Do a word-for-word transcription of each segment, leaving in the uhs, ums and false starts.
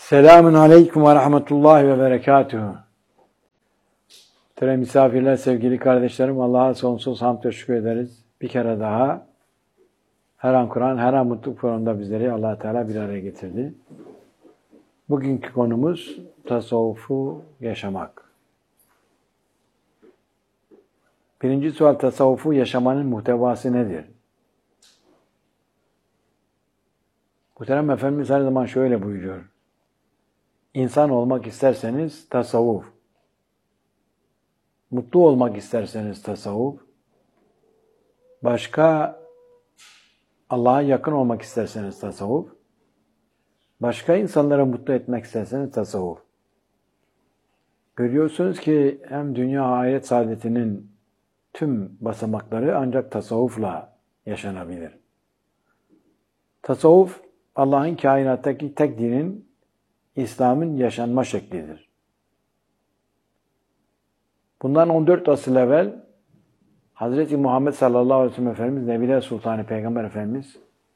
Selamun aleyküm ve rahmetullahi ve berekatuhu. Muhterem misafirler, sevgili kardeşlerim, Allah'a sonsuz hamd ve şükür ederiz. Bir kere daha her an Kur'an, her an mutluluk programında bizleri Allah Teala bir araya getirdi. Bugünkü konumuz tasavvufu yaşamak. Birinci sual, tasavvufu yaşamanın muhtevası nedir? Muhterem Efendimiz her zaman şöyle buyuruyor. İnsan olmak isterseniz tasavvuf, mutlu olmak isterseniz tasavvuf, başka Allah'a yakın olmak isterseniz tasavvuf, başka insanlara mutlu etmek isterseniz tasavvuf. Görüyorsunuz ki hem dünya ahiret saadetinin tüm basamakları ancak tasavvufla yaşanabilir. Tasavvuf, Allah'ın kainattaki tek dinin, İslam'ın yaşanma şeklidir. Bundan on dört asıl evvel Hazreti Muhammed sallallahu aleyhi ve sellem Efendimiz, Nebiler Sultanı Peygamber Efendimiz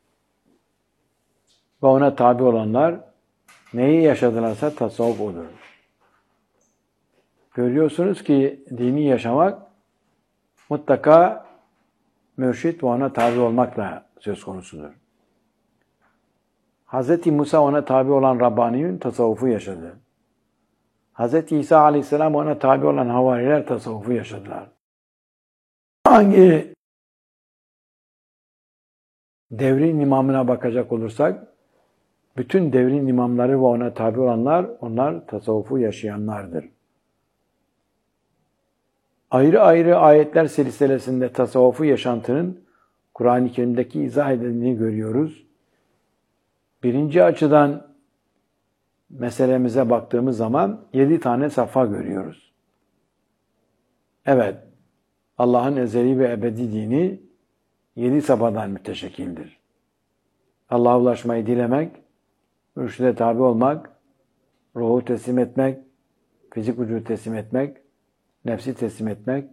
ve ona tabi olanlar neyi yaşadılarsa tasavvuf odur. Görüyorsunuz ki dini yaşamak mutlaka mürşit ve ona tabi olmakla söz konusudur. Hazreti Musa ona tabi olan Rabbani'nin tasavvufu yaşadı. Hazreti İsa aleyhisselam ona tabi olan havariler tasavvufu yaşadılar. Hangi devrin imamına bakacak olursak, bütün devrin imamları ve ona tabi olanlar, onlar tasavvufu yaşayanlardır. Ayrı ayrı ayetler silsilesinde tasavvufu yaşantının Kur'an-ı Kerim'deki izah edildiğini görüyoruz. Birinci açıdan meselemize baktığımız zaman yedi tane safa görüyoruz. Evet, Allah'ın ezeli ve ebedi dini yedi safhadan müteşekkildir. Allah'a ulaşmayı dilemek, mürşide tabi olmak, ruhu teslim etmek, fizik vücudu teslim etmek, nefsi teslim etmek,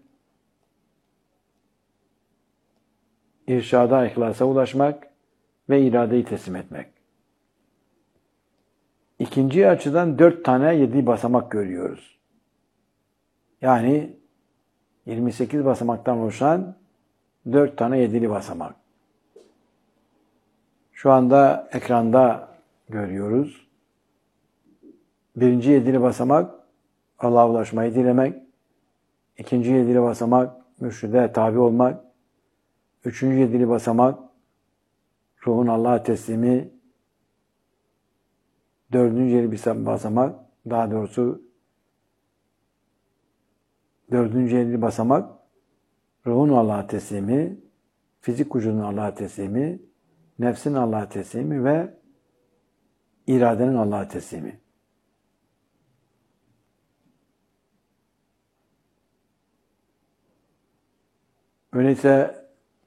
irşada, ihlasa ulaşmak ve iradeyi teslim etmek. İkinci açıdan dört tane yedi basamak görüyoruz. Yani yirmi sekiz basamaktan oluşan dört tane yedili basamak. Şu anda ekranda görüyoruz. Birinci yedili basamak Allah'a ulaşmayı dilemek. İkinci yedili basamak mürşide tabi olmak. Üçüncü yedili basamak ruhun Allah'a teslimi. Dördüncü yedili basamak, daha doğrusu dördüncü yedili basamak ruhun Allah'a teslimi, fizik vücudun Allah'a teslimi, nefsin Allah'a teslimi ve iradenin Allah'a teslimi. Öyleyse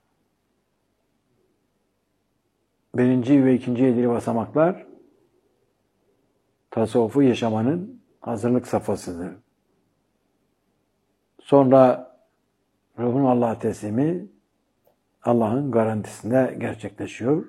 birinci ve ikinci yedili basamaklar tasavvufu yaşamanın hazırlık safhasıdır. Sonra ruhun Allah'a teslimi Allah'ın garantisinde gerçekleşiyor.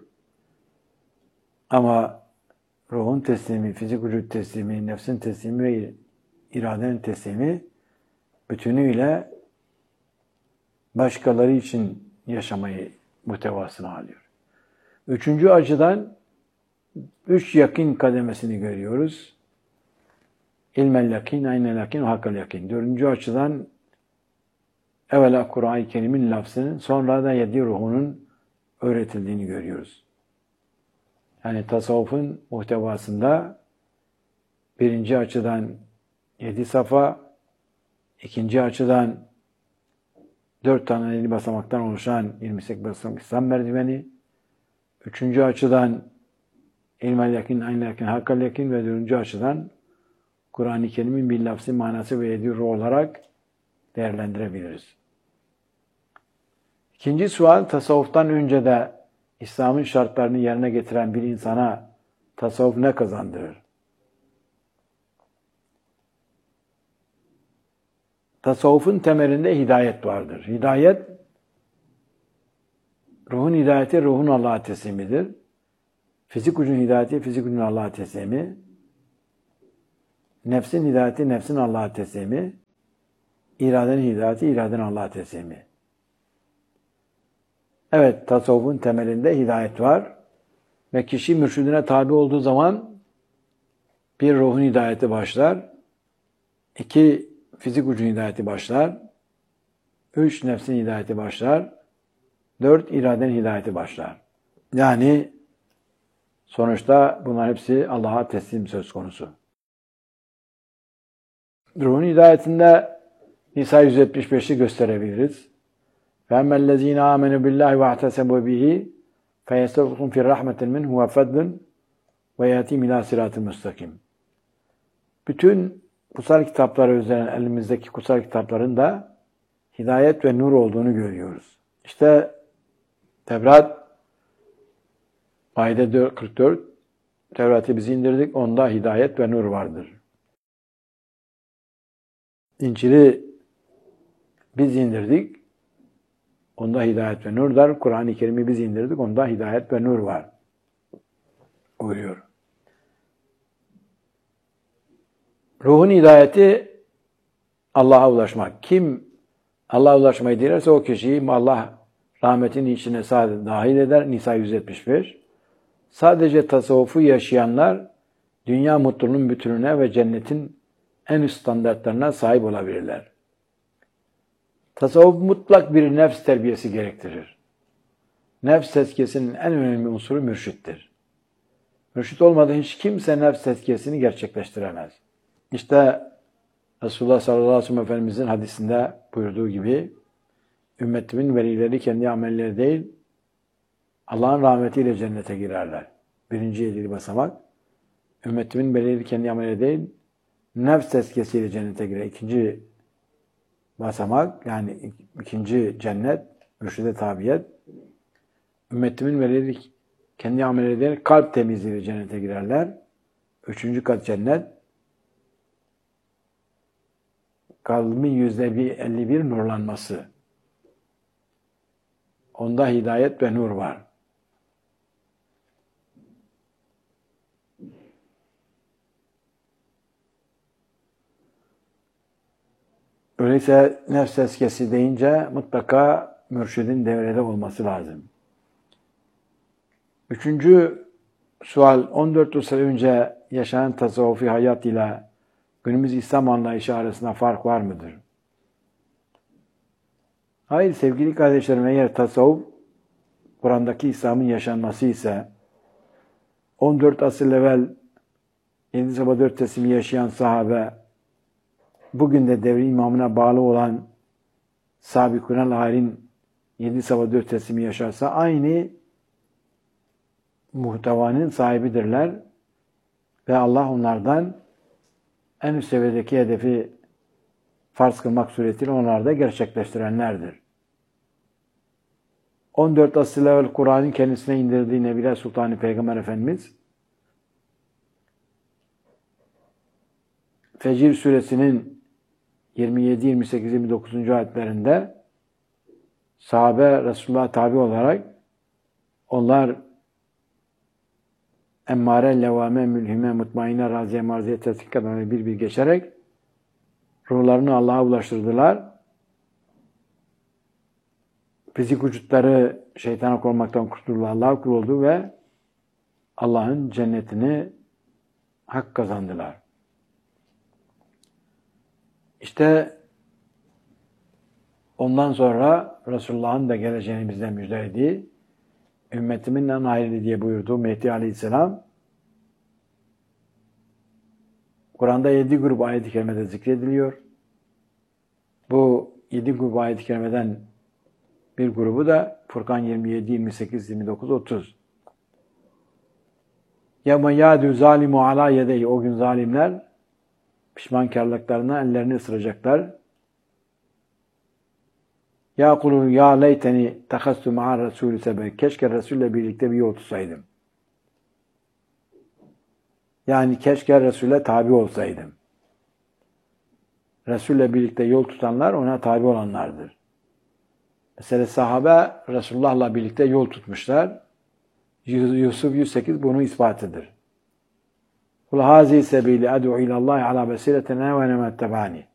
Ama ruhun teslimi, fizik vücut teslimi, nefsin teslimi ve iradenin teslimi bütünüyle başkaları için yaşamayı muhtevasına alıyor. Üçüncü açıdan üç yakin kademesini görüyoruz. İlmel yakin, aynel yakin, hakkal yakin. Dördüncü açıdan evvela Kur'an-ı Kerim'in lafzının, sonra da yedi ruhunun öğretildiğini görüyoruz. Yani tasavvufun muhtevasında birinci açıdan yedi safa, ikinci açıdan dört tane yedi basamaktan oluşan yirmi sekiz basamak İslam merdiveni, üçüncü açıdan İlmel yakin, aynel yakin, hakkal yakin ve dördüncü açıdan Kur'an-ı Kerim'in bir lafzı, manası ve yedi ruh olarak değerlendirebiliriz. İkinci sual, tasavvuftan önce de İslam'ın şartlarını yerine getiren bir insana tasavvuf ne kazandırır? Tasavvufun temelinde hidayet vardır. Hidayet, ruhun hidayeti, ruhun Allah'a teslimidir. Fizik gücün hidayeti, fizik gücün Allah'a teslimi. Nefsin hidayeti, nefsin Allah'a teslimi. İradenin hidayeti, iradenin Allah'a teslimi. Evet, tasavvufun temelinde hidayet var. Ve kişi mürşidine tabi olduğu zaman bir ruhun hidayeti başlar. İki, fizik ucun hidayeti başlar. Üç, nefsin hidayeti başlar. Dört, iradenin hidayeti başlar. Yani sonuçta bunlar hepsi Allah'a teslim söz konusu. Ruhun hidayetinde Nisa yüz yetmiş beşi gösterebiliriz. فَاَمَّا الَّذ۪ينَ آمَنُوا بِاللّٰهِ وَاَعْتَسَبُوا بِهِ فَيَسْتَغْفِرُونَ فِي رَحْمَةٍ مِنْهُ وَفَضْلٍ وَيَأْتِيهِمْ اِلٰى صِرَاطٍ مُسْتَقِيمٍ. Bütün kutsal kitaplara üzerine elimizdeki kutsal kitapların da hidayet ve nur olduğunu görüyoruz. İşte Tevrat Maide kırk dört, Tevrat'ı biz indirdik, onda hidayet ve nur vardır. İncil'i biz indirdik, onda hidayet ve nur var. Kur'an-ı Kerim'i biz indirdik, onda hidayet ve nur var. Buyuruyor. Ruhun hidayeti Allah'a ulaşmak. Kim Allah'a ulaşmayı dilerse o kişiyi Allah rahmetinin içine sadece dahil eder. Nisa yüz yetmiş beş. Sadece tasavvufu yaşayanlar dünya mutluluğunun bütününe ve cennetin en üst standartlarına sahip olabilirler. Tasavvuf mutlak bir nefs terbiyesi gerektirir. Nefs tezkiyesinin en önemli unsuru mürşittir. Mürşit olmadan hiç kimse nefs tezkiyesini gerçekleştiremez. İşte Resulullah sallallahu aleyhi ve sellem Efendimizin hadisinde buyurduğu gibi ümmetimin velileri kendi amelleri değil Allah'ın rahmetiyle cennete girerler. Birinci yedili basamak. Ümmetimin velileri kendi amelleri değil nefs tezkiyesiyle cennete girer. İkinci basamak yani ikinci cennet mürşide tabiyet. Ümmetimin velileri kendi amelleri değil kalp temizliğiyle cennete girerler. Üçüncü kat cennet. Kalbin yüzde elli bir nurlanması. Onda hidayet ve nur var. Öyleyse nefs tezkiyesi deyince mutlaka mürşidin devrede olması lazım. Üçüncü sual, on dört yıl önce yaşanan tasavvufi hayat ile günümüz İslam anlayışı arasında fark var mıdır? Hayır sevgili kardeşlerim, eğer tasavvuf Kur'an'daki İslam'ın yaşanması ise on dört asır evvel yedi sabah dört teslimi yaşayan sahabe bugün de devri imamına bağlı olan Sabikun el-Halin yedi sabah dört teslimi yaşarsa aynı muhtevanın sahibidirler ve Allah onlardan en üst seviyedeki hedefi farz kılmak suretiyle onları da gerçekleştirenlerdir. on dört asır evvel Kur'an'ın kendisine indirdiği Nebiler Sultanı Peygamber Efendimiz Fecir suresinin yirmi yedi, yirmi sekiz, yirmi dokuz. ayetlerinde sahabe Resulullah'a tabi olarak onlar emmare, levame, mülhime, mutmaine, raziye, marziye, tesdikatlarına bir bir geçerek ruhlarını Allah'a ulaştırdılar. Fizik vücutları şeytana korunmaktan kurtuldu, Allah'a kul oldu ve Allah'ın cennetini hak kazandılar. İşte ondan sonra Resulullah'ın da geleceğini bizden müjdelediği, ümmetimin en hayırlı diye buyurduğu Mehdi Aleyhisselam, Kur'an'da yedi grup ayet-i kerimede zikrediliyor. Bu yedi grup ayet-i kerimeden bir grubu da Furkan yirmi yedi, yirmi sekiz, yirmi dokuz, otuz. يَوْمَ يَادُ zalimu عَلَى يَدَيْهِ O gün zalimler pişmankarlıklarına ellerini ısıracaklar. Ya kulun ya leyteni tehastu ma'a Resulü sebe. Keşke Resul'le birlikte bir yol tutsaydım. Yani keşke Resul'e tabi olsaydım. Resul'le birlikte yol tutanlar ona tabi olanlardır. Mesela sahabe Resulullah'la birlikte yol tutmuşlar. Yusuf yüz sekiz bunun ispatıdır. Kul hazi sebili ed'u ilallahi ala basiretina ve men ittabani.